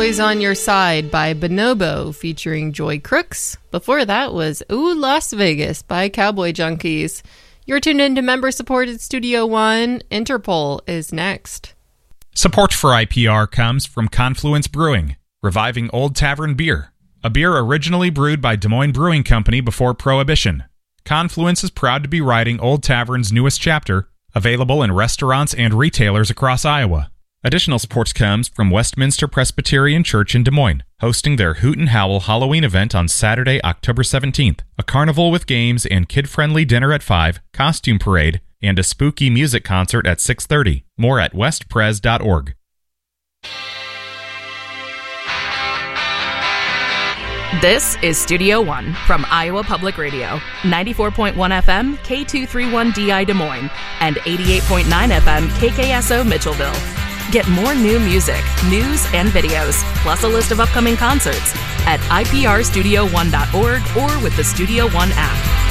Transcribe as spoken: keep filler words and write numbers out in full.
Cowboys on Your Side by Bonobo featuring Joy Crooks. Before that was Ooh, Las Vegas by Cowboy Junkies. You're tuned into member-supported Studio One. Interpol is next. Support for I P R comes from Confluence Brewing, reviving Old Tavern beer, a beer originally brewed by Des Moines Brewing Company before Prohibition. Confluence is proud to be writing Old Tavern's newest chapter, available in restaurants and retailers across Iowa. Additional support comes from Westminster Presbyterian Church in Des Moines, hosting their Hoot and Howl Halloween event on Saturday, October seventeenth. A carnival with games and kid-friendly dinner at five, costume parade, and a spooky music concert at six thirty. More at west pres dot org. This is Studio One from Iowa Public Radio, ninety-four point one F M, K two thirty-one D I Des Moines, and eighty-eight point nine F M, K K S O Mitchellville. Get more new music, news, and videos, plus a list of upcoming concerts at I P R studio one dot org or with the Studio One app.